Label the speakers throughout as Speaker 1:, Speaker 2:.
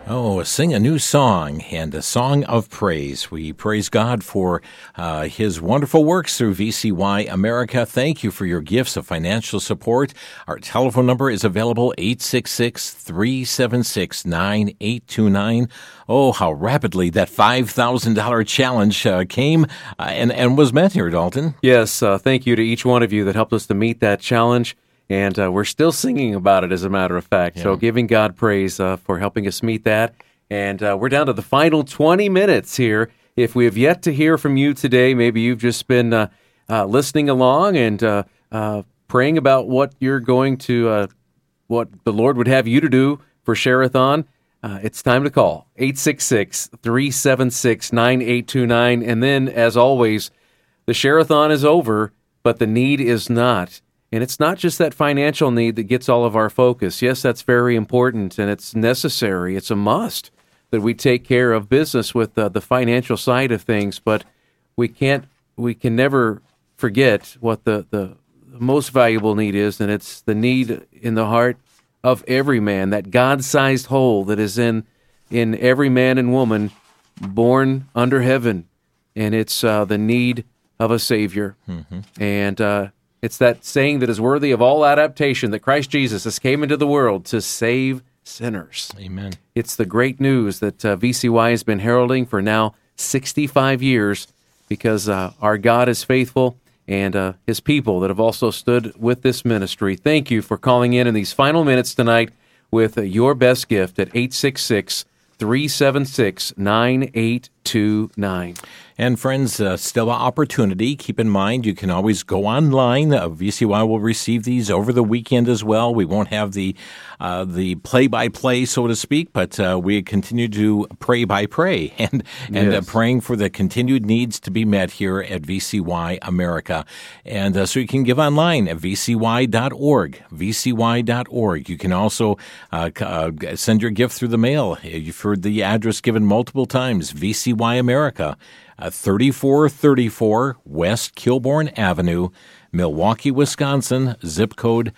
Speaker 1: Oh, sing a new song and a song of praise. We praise God for His wonderful works through VCY America. Thank you for your gifts of financial support. Our telephone number is available, 866-376-9829. Oh, how rapidly that $5,000 challenge came and was met here, Dalton.
Speaker 2: Yes, thank you to each one of you that helped us to meet that challenge. And we're still singing about it, as a matter of fact. Yeah. So giving God praise for helping us meet that. And we're down to the final 20 minutes here. If we have yet to hear from you today, maybe you've just been listening along and praying about what you're going to, what the Lord would have you to do for Share-a-thon. It's time to call, 866-376-9829. And then, as always, the Share-a-thon is over, but the need is not. And it's not just that financial need that gets all of our focus. Yes, that's very important, and it's necessary. It's a must that we take care of business with the financial side of things. But we can never forget what the most valuable need is, and it's the need in the heart of every man, that God-sized hole that is in every man and woman born under heaven. And it's the need of a Savior. Mm-hmm. And it's that saying that is worthy of all adaptation, that Christ Jesus has came into the world to save sinners.
Speaker 1: Amen.
Speaker 2: It's the great news that VCY has been heralding for now 65 years, because our God is faithful, and His people that have also stood with this ministry. Thank you for calling in these final minutes tonight with your best gift at 866-376-9829.
Speaker 1: And friends, still an opportunity. Keep in mind, you can always go online. VCY will receive these over the weekend as well. We won't have the play-by-play, so to speak, but we continue to pray by pray and yes, praying for the continued needs to be met here at VCY America. And so you can give online at vcy.org, vcy.org. You can also send your gift through the mail. You've heard the address given multiple times, VCY America. 3434 West Kilbourne Avenue, Milwaukee, Wisconsin, zip code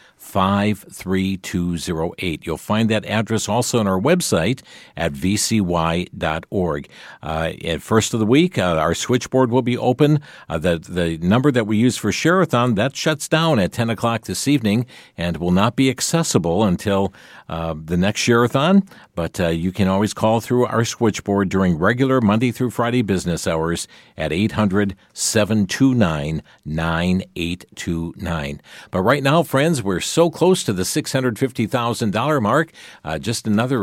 Speaker 1: 53208. You'll find that address also on our website at vcy.org. At first of the week, our switchboard will be open. The number that we use for Share-a-thon, that shuts down at 10 o'clock this evening and will not be accessible until the next Share-a-thon. But you can always call through our switchboard during regular Monday through Friday business hours at 800-729-9829. But right now, friends, we're so close to the $650,000 mark, just another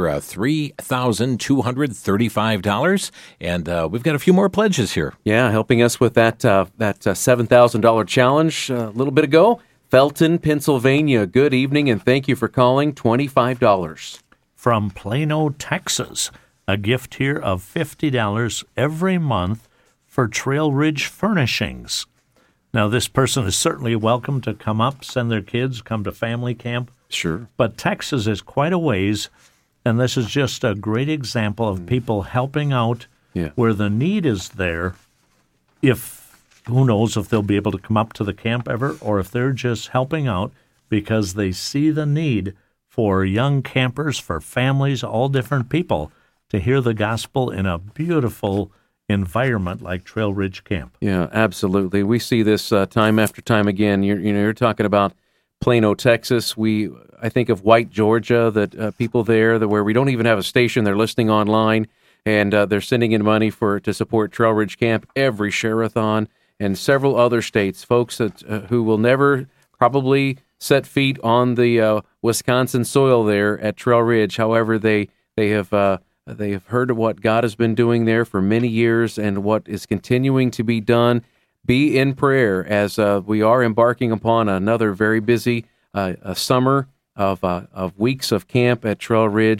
Speaker 1: $3,235, and we've got a few more pledges here.
Speaker 2: Yeah, helping us with that $7,000 challenge a little bit ago, Felton, Pennsylvania. Good evening, and thank you for calling. $25.
Speaker 3: From Plano, Texas, a gift here of $50 every month for Trail Ridge Furnishings. Now, this person is certainly welcome to come up, send their kids, come to family camp.
Speaker 2: Sure.
Speaker 3: But Texas is quite a ways, and this is just a great example of people helping out where the need is there. Who knows if they'll be able to come up to the camp ever, or if they're just helping out because they see the need for young campers, for families, all different people, to hear the gospel in a beautiful environment like Trail Ridge Camp.
Speaker 2: Yeah, absolutely. We see this time after time again. You're talking about Plano, Texas. I think of White, Georgia, that people there where we don't even have a station. They're listening online, and they're sending in money to support Trail Ridge Camp every Share-a-thon, and several other states. Folks that who will never probably set feet on the Wisconsin soil there at Trail Ridge. However, they have heard of what God has been doing there for many years and what is continuing to be done. Be in prayer as we are embarking upon another very busy summer of weeks of camp at Trail Ridge.